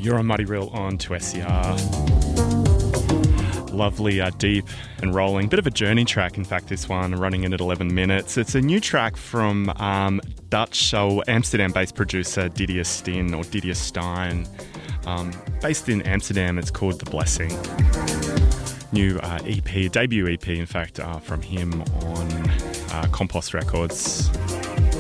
You're on Muddy Reel on 2SER. Lovely, deep and rolling. Bit of a journey track, in fact, this one, running in at 11 minutes. It's a new track from Dutch or Amsterdam-based producer Didier Stin, or Didier Stein. Based in Amsterdam, it's called The Blessing. New EP, debut EP, in fact, from him on Compost Records.